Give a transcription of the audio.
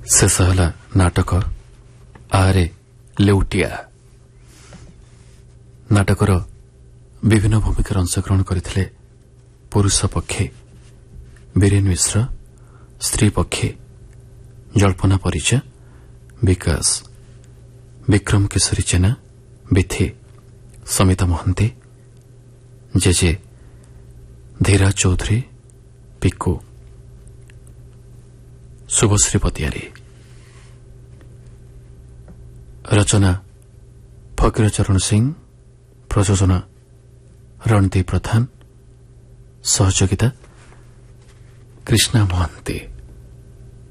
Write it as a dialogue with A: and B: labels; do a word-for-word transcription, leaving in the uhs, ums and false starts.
A: शेष है नाटक आरे लेउटिया। नाटकर विभिन्न भूमिकार अंशग्रहण करते पुरुष पक्षे बीरेन मिश्र, स्त्री पक्षे जल्पना परिचा, विकास, विक्रम किशोरी जेना, बिथि, समिता महंती, जेजे, धीरा चौधरी, पिकू, शुभश्री पतियारी। रचना फकीरचरण सिंह, प्रयोजना रणदीप प्रधान, सहयोगिता कृष्णा महंती।